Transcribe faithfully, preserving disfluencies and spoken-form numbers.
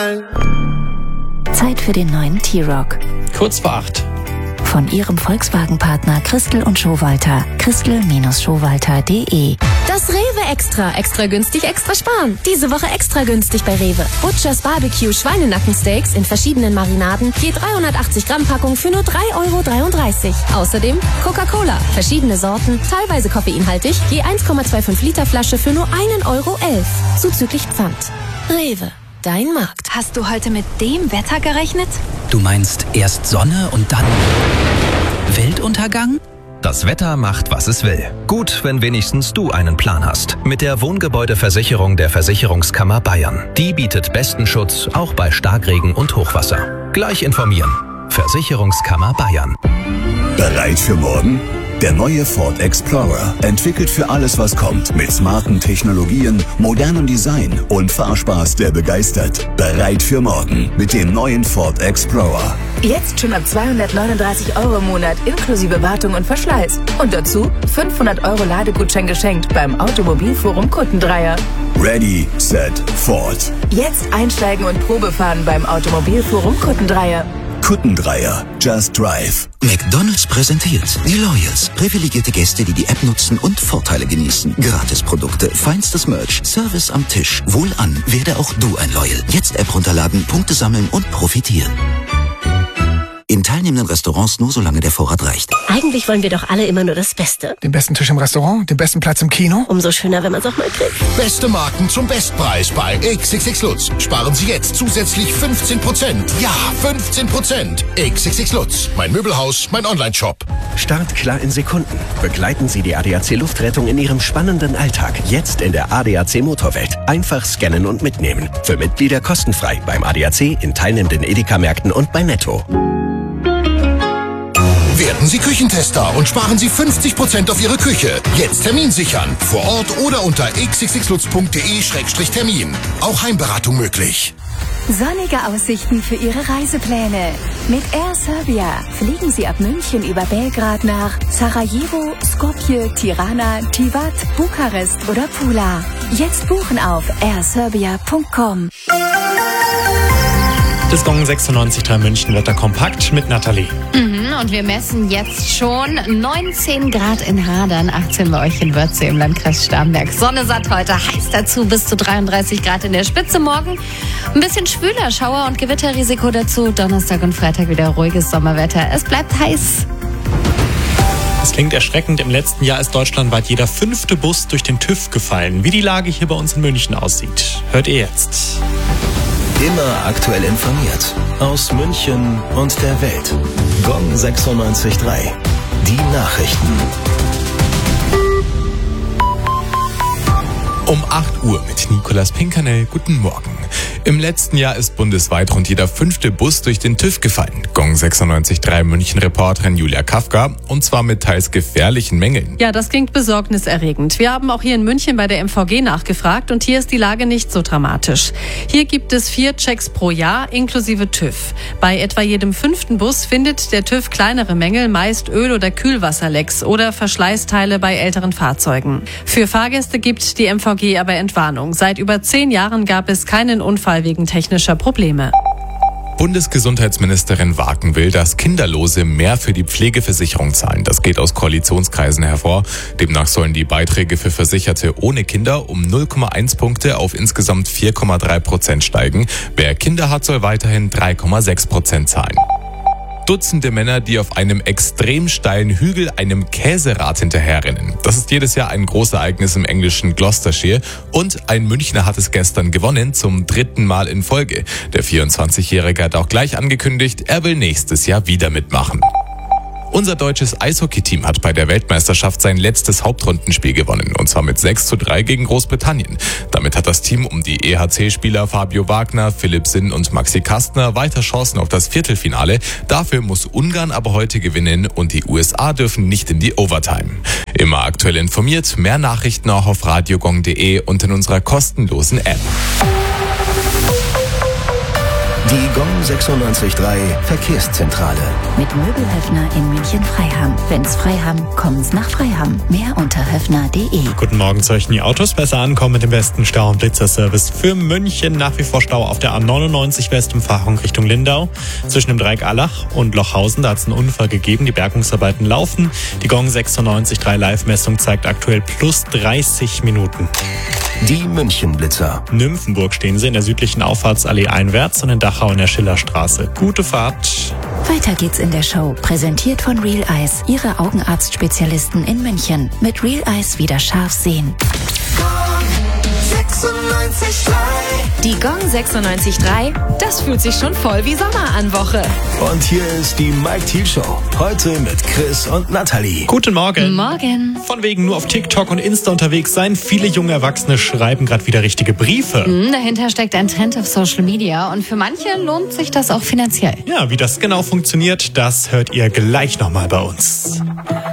Nein. Zeit für den neuen T-Roc. Kurz vor acht. Von Ihrem Volkswagen-Partner Christel und Schowalter. Christel Schowalter punkt de. Das Rewe Extra. Extra günstig, extra sparen. Diese Woche extra günstig bei Rewe. Butchers Barbecue Schweinenackensteaks in verschiedenen Marinaden. Je dreihundertachtzig Gramm Packung für nur drei Euro dreiunddreißig. Außerdem Coca-Cola. Verschiedene Sorten, teilweise koffeinhaltig. Je eins Komma fünfundzwanzig Liter Flasche für nur ein Euro elf. Zuzüglich Pfand. Rewe. Dein Markt. Hast du heute mit dem Wetter gerechnet? Du meinst erst Sonne und dann Weltuntergang? Das Wetter macht, was es will. Gut, wenn wenigstens du einen Plan hast. Mit der Wohngebäudeversicherung der Versicherungskammer Bayern. Die bietet besten Schutz, auch bei Starkregen und Hochwasser. Gleich informieren. Versicherungskammer Bayern. Bereit für morgen? Der neue Ford Explorer, entwickelt für alles, was kommt, mit smarten Technologien, modernem Design und Fahrspaß, der begeistert. Bereit für morgen mit dem neuen Ford Explorer. Jetzt schon ab zweihundertneununddreißig Euro im Monat inklusive Wartung und Verschleiß. Und dazu fünfhundert Euro Ladegutschein geschenkt beim Automobilforum Kuttendreier. Ready, set, Ford. Jetzt einsteigen und Probefahren beim Automobilforum Kuttendreier. Kuttendreier. Just Drive. McDonald's präsentiert die Loyals. Privilegierte Gäste, die die App nutzen und Vorteile genießen. Gratisprodukte, feinstes Merch, Service am Tisch. Wohlan, werde auch du ein Loyal. Jetzt App runterladen, Punkte sammeln und profitieren. In teilnehmenden Restaurants nur solange der Vorrat reicht. Eigentlich wollen wir doch alle immer nur das Beste. Den besten Tisch im Restaurant, den besten Platz im Kino. Umso schöner, wenn man es auch mal kriegt. Beste Marken zum Bestpreis bei X X X Lutz. Sparen Sie jetzt zusätzlich fünfzehn Prozent. Ja, fünfzehn Prozent. X X X Lutz. Mein Möbelhaus, mein Online-Shop. Start klar in Sekunden. Begleiten Sie die A D A C Luftrettung in Ihrem spannenden Alltag. Jetzt in der A D A C Motorwelt. Einfach scannen und mitnehmen. Für Mitglieder kostenfrei beim A D A C, in teilnehmenden Edeka-Märkten und bei Netto. Werden Sie Küchentester und sparen Sie fünfzig Prozent auf Ihre Küche. Jetzt Termin sichern. Vor Ort oder unter x x x lutz punkt de Schrägstrich Termin. Auch Heimberatung möglich. Sonnige Aussichten für Ihre Reisepläne. Mit Air Serbia fliegen Sie ab München über Belgrad nach Sarajevo, Skopje, Tirana, Tivat, Bukarest oder Pula. Jetzt buchen auf air serbia punkt com. Das Gong sechsundneunzig Komma drei München Wetter kompakt mit Nathalie. Mhm, und wir messen jetzt schon neunzehn Grad in Hadern, achtzehn bei euch in Wörthsee im Landkreis Starnberg. Sonne satt heute, heiß dazu, bis zu dreiunddreißig Grad in der Spitze morgen. Ein bisschen schwüler, Schauer- und Gewitterrisiko dazu. Donnerstag und Freitag wieder ruhiges Sommerwetter. Es bleibt heiß. Es klingt erschreckend. Im letzten Jahr ist deutschlandweit jeder fünfte Bus durch den TÜV gefallen. Wie die Lage hier bei uns in München aussieht, hört ihr jetzt. Immer aktuell informiert. Aus München und der Welt. Gong sechsundneunzig Komma drei. Die Nachrichten. Um acht Uhr mit Nicolas Pinkernell. Guten Morgen. Im letzten Jahr ist bundesweit rund jeder fünfte Bus durch den TÜV gefallen. Gong sechsundneunzig Komma drei München-Reporterin Julia Kafka. Und zwar mit teils gefährlichen Mängeln. Ja, das klingt besorgniserregend. Wir haben auch hier in München bei der M V G nachgefragt und hier ist die Lage nicht so dramatisch. Hier gibt es vier Checks pro Jahr inklusive TÜV. Bei etwa jedem fünften Bus findet der TÜV kleinere Mängel, meist Öl- oder Kühlwasserlecks oder Verschleißteile bei älteren Fahrzeugen. Für Fahrgäste gibt die M V G aber Entwarnung. Seit über zehn Jahren gab es keinen Unfall wegen technischer Probleme. Bundesgesundheitsministerin Wagen will, dass Kinderlose mehr für die Pflegeversicherung zahlen. Das geht aus Koalitionskreisen hervor. Demnach sollen die Beiträge für Versicherte ohne Kinder um null Komma eins Punkte auf insgesamt vier Komma drei Prozent steigen. Wer Kinder hat, soll weiterhin drei Komma sechs Prozent zahlen. Dutzende Männer, die auf einem extrem steilen Hügel einem Käserad hinterherrennen. Das ist jedes Jahr ein Großereignis im englischen Gloucestershire und ein Münchner hat es gestern gewonnen, zum dritten Mal in Folge. Der vierundzwanzigjährige hat auch gleich angekündigt, er will nächstes Jahr wieder mitmachen. Unser deutsches Eishockey-Team hat bei der Weltmeisterschaft sein letztes Hauptrundenspiel gewonnen, und zwar mit sechs zu drei gegen Großbritannien. Damit hat das Team um die E H C-Spieler Fabio Wagner, Philipp Sinn und Maxi Kastner weiter Chancen auf das Viertelfinale. Dafür muss Ungarn aber heute gewinnen und die U S A dürfen nicht in die Overtime. Immer aktuell informiert, mehr Nachrichten auch auf radiogong punkt de und in unserer kostenlosen App. Die Gong sechsundneunzig Komma drei Verkehrszentrale. Mit Möbelhöfner in München-Freiham. Wenn's Freiham, kommen's nach Freiham. Mehr unter höfner punkt de. Guten Morgen, sollten die Autos besser ankommen mit dem besten Stau- und Blitzerservice für München. Nach wie vor Stau auf der A neunundneunzig Westumfahrung Richtung Lindau. Zwischen dem Dreieck Allach und Lochhausen, da hat es einen Unfall gegeben. Die Bergungsarbeiten laufen. Die Gong sechsundneunzig Komma drei Live-Messung zeigt aktuell plus dreißig Minuten. Die München-Blitzer. Nymphenburg stehen sie in der südlichen Auffahrtsallee einwärts und in Dachau in der Schillerstraße. Gute Fahrt. Weiter geht's in der Show. Präsentiert von Real Eyes, Ihre Augenarztspezialisten in München. Mit Real Eyes wieder scharf sehen. Die Gong sechsundneunzig Komma drei, das fühlt sich schon voll wie Sommer an Woche. Und hier ist die Mike Thiel Show. Heute mit Chris und Nathalie. Guten Morgen. Morgen. Von wegen nur auf TikTok und Insta unterwegs sein. Viele junge Erwachsene schreiben gerade wieder richtige Briefe. Mhm, dahinter steckt ein Trend auf Social Media und für manche lohnt sich das auch finanziell. Ja, wie das genau funktioniert, das hört ihr gleich nochmal bei uns.